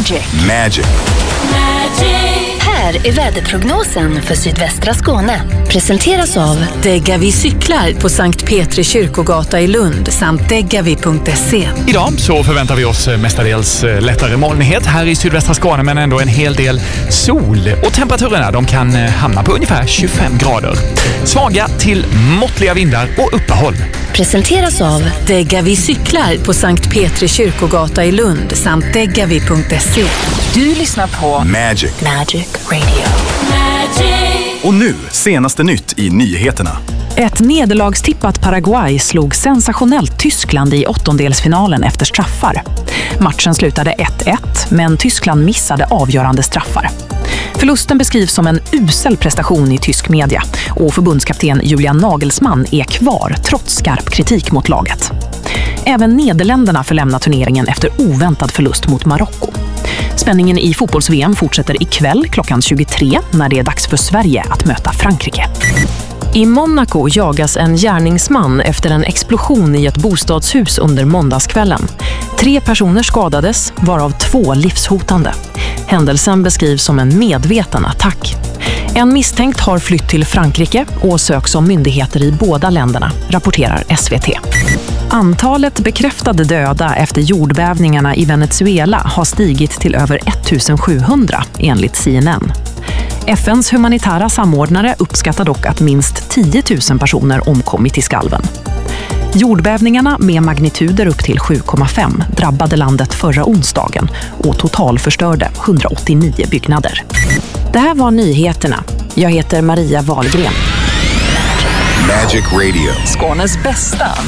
Magic. Här är väderprognosen för sydvästra Skåne. Presenteras av Degavi cyklar på Sankt Petri kyrkogata i Lund samt degavi.se. Idag så förväntar vi oss mestadels lättare molnighet här i sydvästra Skåne, men ändå en hel del sol. Och temperaturerna de kan hamna på ungefär 25 grader. Svaga till måttliga vindar och uppehåll. Presenteras av Degavi cyklar på Sankt Petri kyrkogata i Lund samt degavi.se. Du lyssnar på Magic. Radio. Och nu, senaste nytt i nyheterna. Ett nederlagstippat Paraguay slog sensationellt Tyskland i åttondelsfinalen efter straffar. Matchen slutade 1-1, men Tyskland missade avgörande straffar. Förlusten beskrivs som en usel prestation i tysk media och förbundskapten Julian Nagelsmann är kvar trots skarp kritik mot laget. Även Nederländerna förlämnar turneringen efter oväntad förlust mot Marocko. Spänningen i fotbolls-VM fortsätter ikväll klockan 23 när det är dags för Sverige att möta Frankrike. I Monaco jagas en gärningsman efter en explosion i ett bostadshus under måndagskvällen. 3 personer skadades, varav 2 livshotande. Händelsen beskrivs som en medveten attack. En misstänkt har flytt till Frankrike och söks av myndigheter i båda länderna, rapporterar SVT. Antalet bekräftade döda efter jordbävningarna i Venezuela har stigit till över 1700 enligt CNN. FNs humanitära samordnare uppskattar dock att minst 10 000 personer omkommit i skalven. Jordbävningarna med magnituder upp till 7,5 drabbade landet förra onsdagen och totalförstörde 189 byggnader. Det här var nyheterna. Jag heter Maria Wahlgren. Magic Radio. Skånes bästa